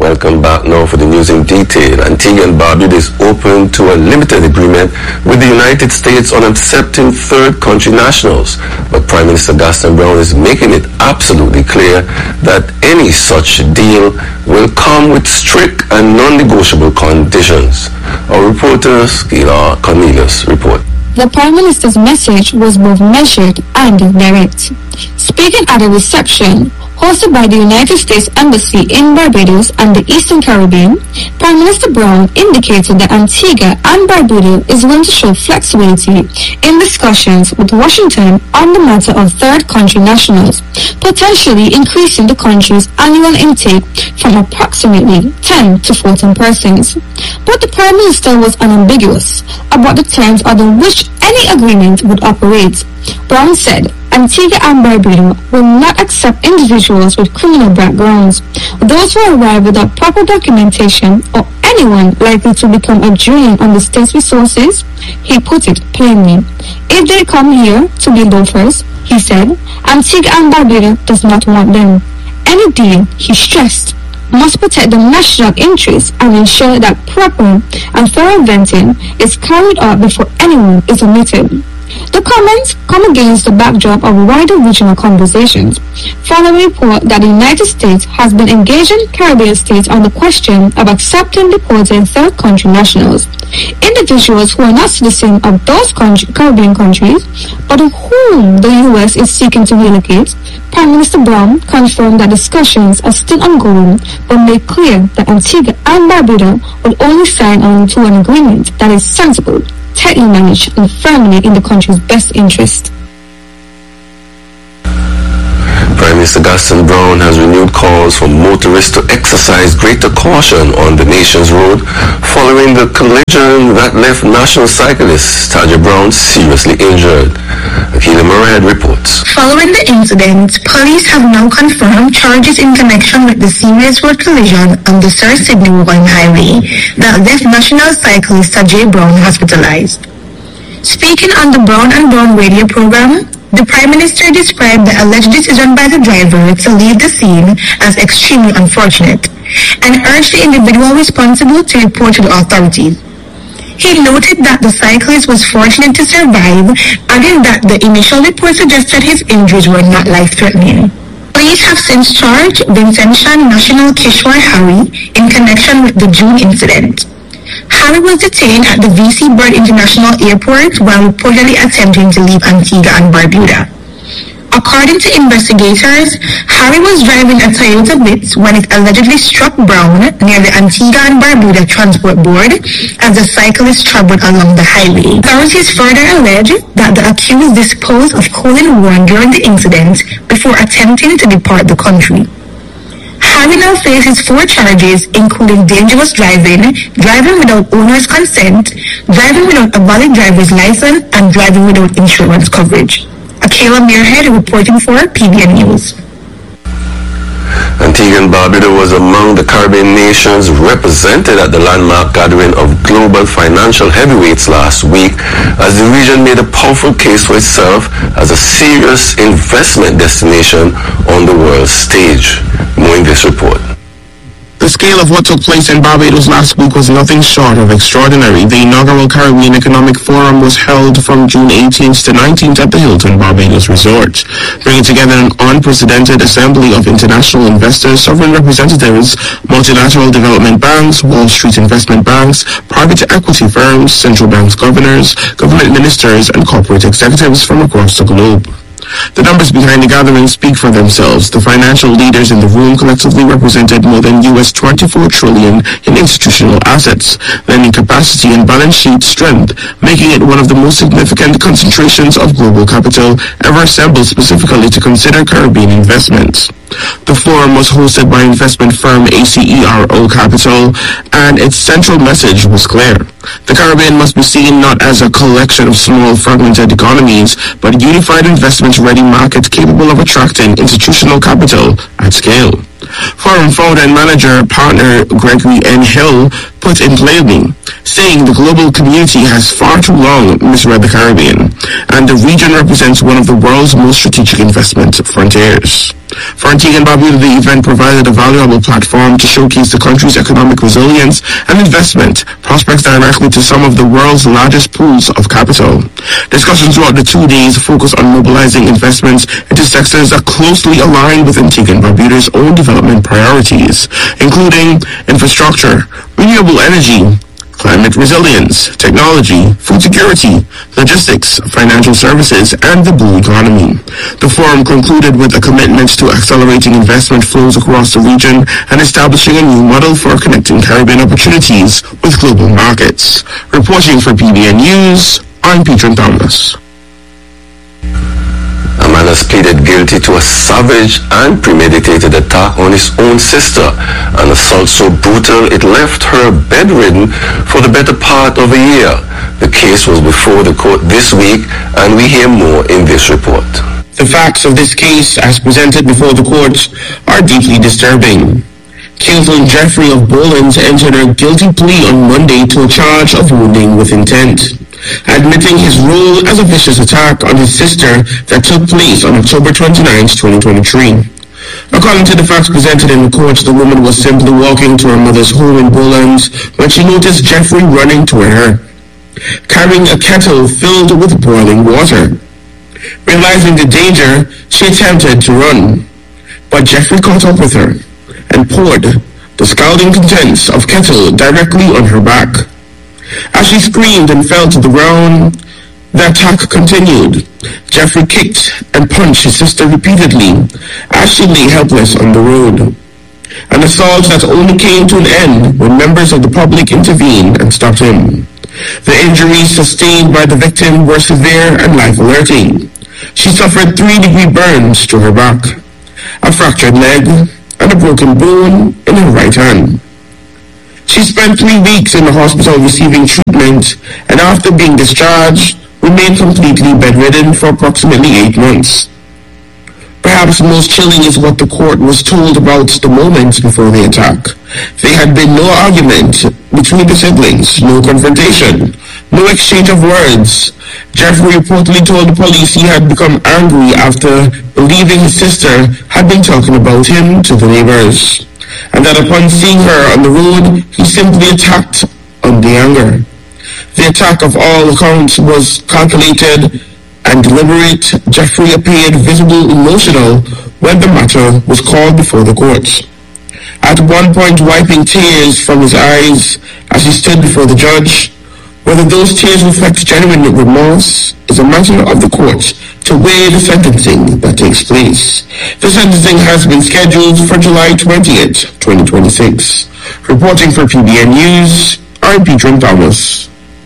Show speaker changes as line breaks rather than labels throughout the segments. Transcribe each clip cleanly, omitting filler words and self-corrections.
Welcome back now for the news in detail. Antigua and Barbuda is open to a limited agreement with the United States on accepting third country nationals. But Prime Minister Gaston Brown is making it absolutely clear that any such deal will come with strict and non-negotiable conditions. Our reporter, Skila Cornelius, report.
The Prime Minister's message was both measured and direct. Speaking at a reception hosted by the United States Embassy in Barbados and the Eastern Caribbean, Prime Minister Brown indicated that Antigua and Barbuda is going to show flexibility in discussions with Washington on the matter of third country nationals, potentially increasing the country's annual intake from approximately 10 to 14 persons. But the Prime Minister was unambiguous about the terms under which any agreement would operate. Brown said Antigua and Barbuda will not accept individuals with criminal backgrounds, those who arrive without proper documentation, or anyone likely to become a drain on the state's resources. He put it plainly. If they come here to be loafers, he said, Antigua and Barbuda does not want them. Any deal, he stressed, must protect the national interests and ensure that proper and thorough vetting is carried out before anyone is omitted. The comments come against the backdrop of wider regional conversations, following a report that the United States has been engaging Caribbean states on the question of accepting deported third country nationals, individuals who are not citizens of those Caribbean countries, but whom the U.S. is seeking to relocate. Prime Minister Brown confirmed that discussions are still ongoing, but made clear that Antigua and Barbuda will only sign on to an agreement that is sensible, tightly managed, and firmly in the country's best interest.
Prime Minister Gaston Brown has renewed calls for motorists to exercise greater caution on the nation's road following the collision that left national cyclist Taja Brown seriously injured. Akila Murad reports.
Following the incident, police have now confirmed charges in connection with the serious road collision on the Sir Sidney Warren Highway that left national cyclist Taja Brown hospitalized. Speaking on the Brown and Brown radio program, the Prime Minister described the alleged decision by the driver to leave the scene as extremely unfortunate and urged the individual responsible to report to the authorities. He noted that the cyclist was fortunate to survive, adding that the initial report suggested his injuries were not life-threatening. Police have since charged Vincentian National Kishore Harry in connection with the June incident. Harry was detained at the V.C. Bird International Airport while reportedly attempting to leave Antigua and Barbuda. According to investigators, Harry was driving a Toyota Vitz when it allegedly struck Brown near the Antigua and Barbuda Transport Board as the cyclist traveled along the highway. Authorities further allege that the accused disposed of Colin Warren during the incident before attempting to depart the country. Harry now faces 4 charges, including dangerous driving, driving without owner's consent, driving without a valid driver's license, and driving without insurance coverage. Akela Muirhead reporting for PBN News.
Antigua and Barbuda was among the Caribbean nations represented at the landmark gathering of global financial heavyweights last week, as the region made a powerful case for itself as a serious investment destination on the world stage. More in this report.
The scale of what took place in Barbados last week was nothing short of extraordinary. The inaugural Caribbean Economic Forum was held from June 18th to 19th at the Hilton Barbados Resort, bringing together an unprecedented assembly of international investors, sovereign representatives, multilateral development banks, Wall Street investment banks, private equity firms, central banks governors, government ministers, and corporate executives from across the globe. The numbers behind the gathering speak for themselves. The financial leaders in the room collectively represented more than US $24 trillion in institutional assets, lending capacity and balance sheet strength, making it one of the most significant concentrations of global capital ever assembled specifically to consider Caribbean investments. The forum was hosted by investment firm ACERO Capital, and its central message was clear. The Caribbean must be seen not as a collection of small fragmented economies, but a unified investment-ready market capable of attracting institutional capital at scale. Forum founder and manager partner Gregory N. Hill put in plainly, saying the global community has far too long misread the Caribbean, and the region represents one of the world's most strategic investment frontiers. For Antigua and Barbuda, the event provided a valuable platform to showcase the country's economic resilience and investment prospects directly to some of the world's largest pools of capital. Discussions throughout the 2 days focus on mobilizing investments into sectors that closely align with Antigua and Barbuda's own development priorities, including infrastructure, renewable energy, climate resilience, technology, food security, logistics, financial services, and the blue economy. The forum concluded with a commitment to accelerating investment flows across the region and establishing a new model for connecting Caribbean opportunities with global markets. Reporting for PBN News, I'm Peter Thomas.
A man has pleaded guilty to a savage and premeditated attack on his own sister, an assault so brutal it left her bedridden for the better part of a year. The case was before the court this week, and we hear more in this report.
The facts of this case, as presented before the court, are deeply disturbing. Kilton Jeffrey of Bolins entered a guilty plea on Monday to a charge of wounding with intent, admitting his role as a vicious attack on his sister that took place on October 29, 2023. According to the facts presented in the court, the woman was simply walking to her mother's home in Bolins when she noticed Jeffrey running toward her, carrying a kettle filled with boiling water. Realizing the danger, she attempted to run, but Jeffrey caught up with her and poured the scalding contents of kettle directly on her back. As she screamed and fell to the ground, the attack continued. Jeffrey kicked and punched his sister repeatedly as she lay helpless on the road. An assault that only came to an end when members of the public intervened and stopped him. The injuries sustained by the victim were severe and life-alerting. She suffered 3-degree burns to her back, a fractured leg, and a broken bone in her right hand. She spent 3 weeks in the hospital receiving treatment, and after being discharged, remained completely bedridden for approximately 8 months. Perhaps most chilling is what the court was told about the moments before the attack. There had been no argument between the siblings, no confrontation, no exchange of words. Jeffrey reportedly told the police he had become angry after believing his sister had been talking about him to the neighbors, and that upon seeing her on the road, he simply attacked on the anger. The attack of all accounts was calculated and deliberate. Jeffrey appeared visibly emotional when the matter was called before the courts, at one point wiping tears from his eyes as he stood before the judge. Whether those tears reflect genuine remorse is a matter of the court to weigh the sentencing that takes place. The sentencing has been scheduled for July 20th, 2026. Reporting for PBN News, I'm Peter Thomas.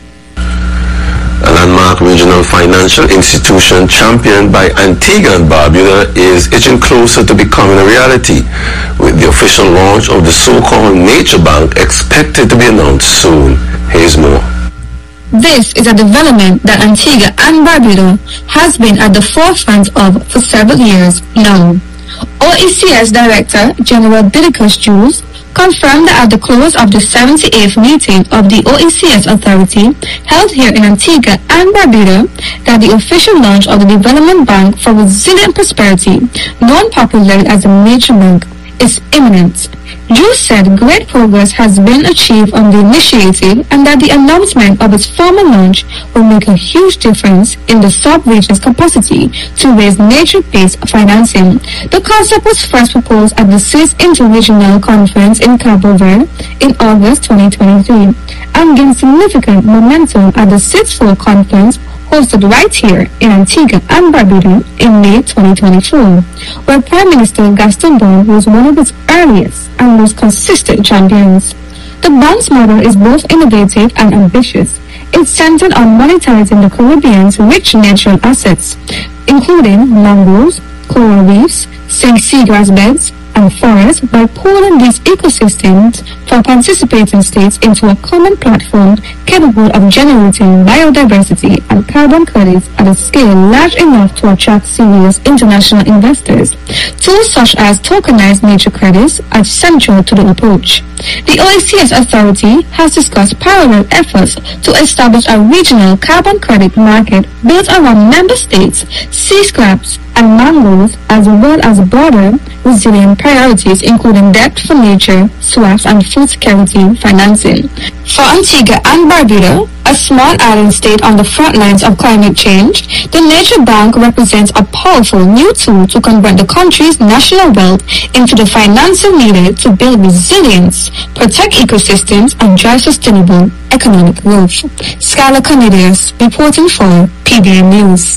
A landmark regional financial institution championed by Antigua and Barbuda is inching closer to becoming a reality, with the official launch of the so-called Nature Bank expected to be announced soon. Here's more.
This is a development that Antigua and Barbuda has been at the forefront of for several years now. OECS Director General Didacus Jules confirmed that at the close of the 78th meeting of the OECS Authority held here in Antigua and Barbuda that the official launch of the Development Bank for Resilient Prosperity, known popularly as the Nature Bank, is imminent. Jules said great progress has been achieved on the initiative and that the announcement of its formal launch will make a huge difference in the sub-region's capacity to raise nature-based financing. The concept was first proposed at the 6th Interregional Conference in Cabo Verde in August 2023 and gained significant momentum at the 6th Floor Conference hosted right here in Antigua and Barbuda in May 2024, where Prime Minister Gaston Brown was one of its earliest and most consistent champions. The bank's model is both innovative and ambitious. It's centered on monetizing the Caribbean's rich natural assets, including mangroves, coral reefs, seagrass beds, and forests by pooling these ecosystems for participating states into a common platform capable of generating biodiversity and carbon credits at a scale large enough to attract serious international investors. Tools such as tokenized nature credits are central to the approach. The OACS Authority has discussed parallel efforts to establish a regional carbon credit market built around member states, sea scraps, and mangroves, as well as broader resilient priorities including debt for nature, swaps, and food security financing. For Antigua and Barbuda, a small island state on the front lines of climate change, the Nature Bank represents a powerful new tool to convert the country's national wealth into the financing needed to build resilience, protect ecosystems, and drive sustainable economic growth. Skylar Cornelius, reporting for PBN News.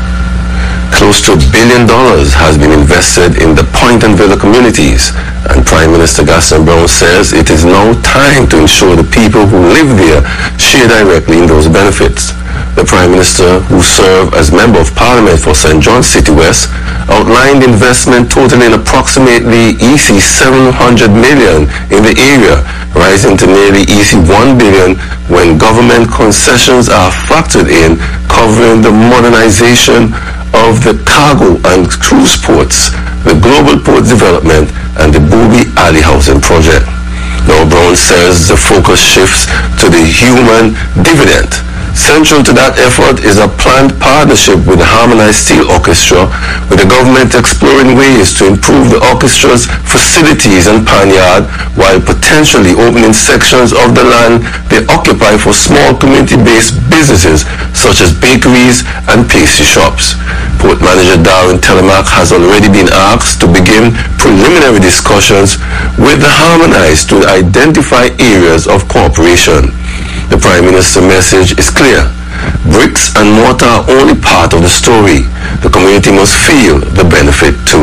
Close to $1 billion has been invested in the Point and Villa communities, and Prime Minister Gaston Brown says it is now time to ensure the people who live there share directly in those benefits. The Prime Minister, who served as Member of Parliament for St. John's City West, outlined investment totaling approximately EC 700 million in the area, rising to nearly EC 1 billion when government concessions are factored in, covering the modernization of the cargo and cruise ports, the global port development, and the Booby Alley housing project. Now Brown says the focus shifts to the human dividend. Central to that effort is a planned partnership with the Harmonized Steel Orchestra, with the government exploring ways to improve the orchestra's facilities and panyard while potentially opening sections of the land they occupy for small community-based businesses such as bakeries and pastry shops. Port Manager Darren Telemack has already been asked to begin preliminary discussions with the Harmonized to identify areas of cooperation. The Prime Minister's message is clear. Bricks and mortar are only part of the story. The community must feel the benefit too.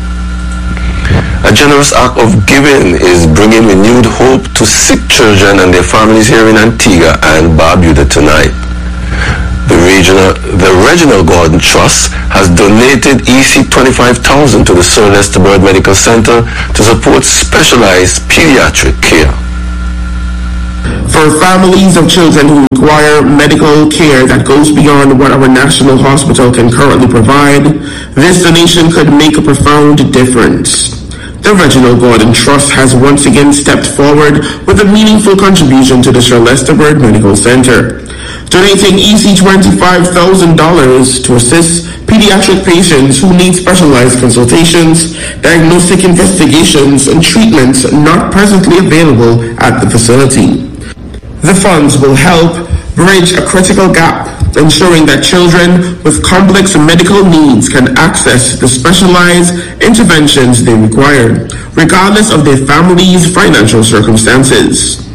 A generous act of giving is bringing renewed hope to sick children and their families here in Antigua and Barbuda tonight. The Reginald Gordon Trust has donated EC 25,000 to the Sir Lester Bird Medical Center to support specialized pediatric care.
For families of children who require medical care that goes beyond what our national hospital can currently provide, this donation could make a profound difference. The Reginald Gordon Trust has once again stepped forward with a meaningful contribution to the Sir Lester Bird Medical Center, donating EC $25,000 to assist pediatric patients who need specialized consultations, diagnostic investigations, and treatments not presently available at the facility. The funds will help bridge a critical gap, ensuring that children with complex medical needs can access the specialized interventions they require, regardless of their family's financial circumstances.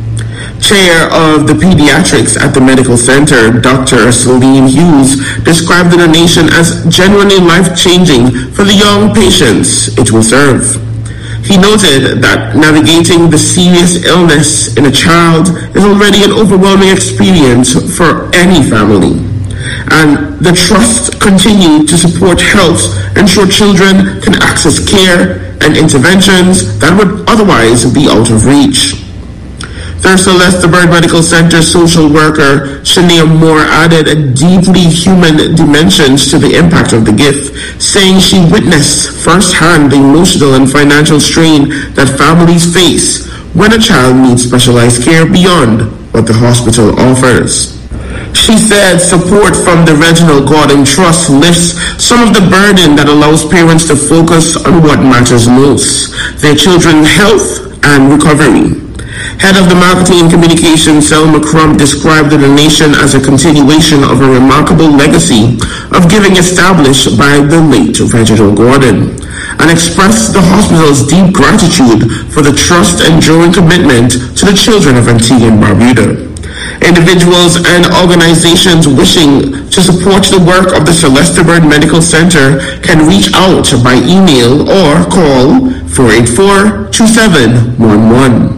Chair of the pediatrics at the medical center, Dr. Celine Hughes, described the donation as genuinely life-changing for the young patients it will serve. He noted that navigating the serious illness in a child is already an overwhelming experience for any family, and the trust continued to support health, ensure children can access care and interventions that would otherwise be out of reach. The Sir Lester Bird Medical Center social worker, Shania Moore, added a deeply human dimensions to the impact of the gift, saying she witnessed firsthand the emotional and financial strain that families face when a child needs specialized care beyond what the hospital offers. She said support from the Reginald Gordon Trust lifts some of the burden that allows parents to focus on what matters most, their children's health and recovery. Head of the Marketing and Communications, Selma Crump, described the donation as a continuation of a remarkable legacy of giving established by the late Reginald Gordon, and expressed the hospital's deep gratitude for the trust and enduring commitment to the children of Antigua and Barbuda. Individuals and organizations wishing to support the work of the Sir Lester Bird Medical Center can reach out by email or call 484-2711.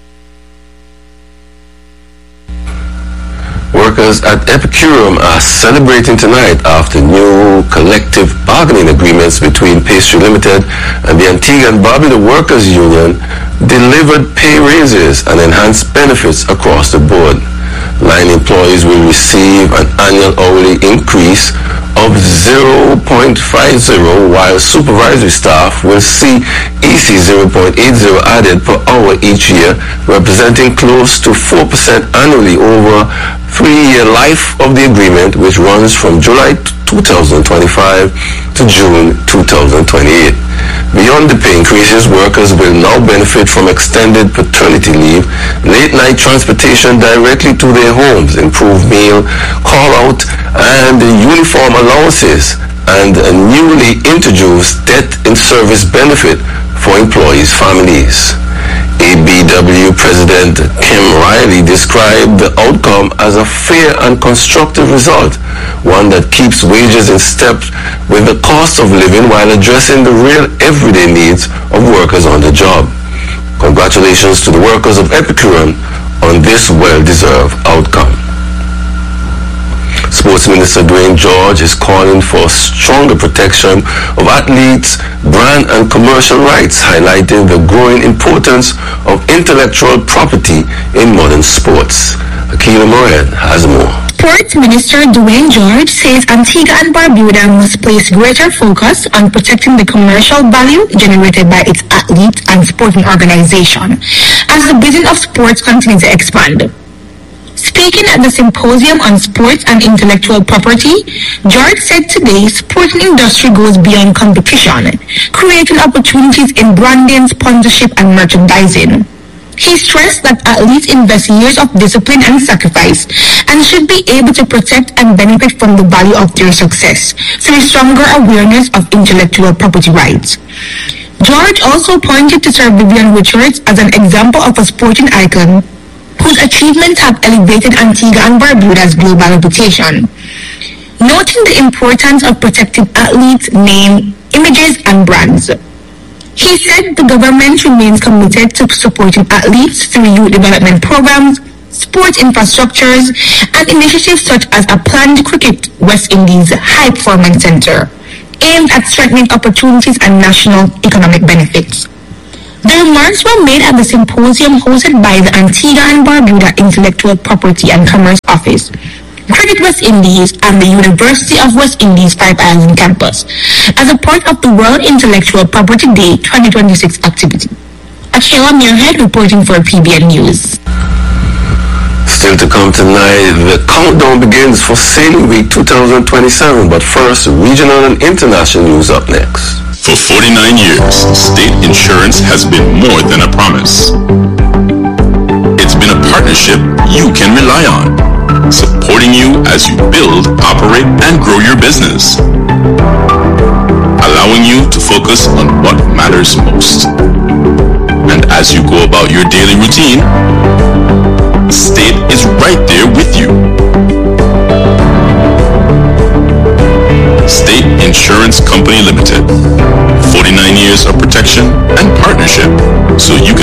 Workers at Epicureum are celebrating tonight after new collective bargaining agreements between Pastry Limited and the Antigua and Barbuda Workers Union delivered pay raises and enhanced benefits across the board. Line employees will receive an annual hourly increase of 0.50, while supervisory staff will see EC 0.80 added per hour each year, representing close to 4% annually over 3-year life of the agreement, which runs from July 2025 to June 2028. Beyond the pay increases, workers will now benefit from extended paternity leave, late-night transportation directly to their homes, improved meal call-out, and uniform allowances, and a newly introduced death-in-service benefit for employees' families. ABW President Kim Riley described the outcome as a fair and constructive result, one that keeps wages in step with the cost of living while addressing the real everyday needs of workers on the job. Congratulations to the workers of Epicurean on this well-deserved outcome. Sports Minister Dwayne George is calling for stronger protection of athletes' brand and commercial rights, highlighting the growing importance of intellectual property in modern sports. Akila Mored has more.
Sports Minister Dwayne George says Antigua and Barbuda must place greater focus on protecting the commercial value generated by its athletes and sporting organization as the business of sports continues to expand. Speaking at the Symposium on Sports and Intellectual Property, George said today sporting industry goes beyond competition, creating opportunities in branding, sponsorship, and merchandising. He stressed that athletes invest years of discipline and sacrifice and should be able to protect and benefit from the value of their success through stronger awareness of intellectual property rights. George also pointed to Sir Vivian Richards as an example of a sporting icon whose achievements have elevated Antigua and Barbuda's global reputation. Noting the importance of protecting athletes' name, images, and brands, he said the government remains committed to supporting athletes through youth development programs, sports infrastructures, and initiatives such as a planned Cricket West Indies High Performance Center, aimed at strengthening opportunities and national economic benefits. The remarks were made at the symposium hosted by the Antigua and Barbuda Intellectual Property and Commerce Office, Cricket West Indies, and the University of West Indies 5 Island campus as a part of the World Intellectual Property Day 2026 activity. Akela Muirhead reporting for PBN News.
Still to come tonight, the countdown begins for Sailing Week 2027, but first, regional and international news up next.
For 49 years, state insurance has been more than a promise. It's been a partnership you can rely on, supporting you as you build, operate, and grow your business, allowing you to focus on what matters most. And as you go about your daily routine, State is right there with you. State Insurance Company Limited. 49 years of protection and partnership, so you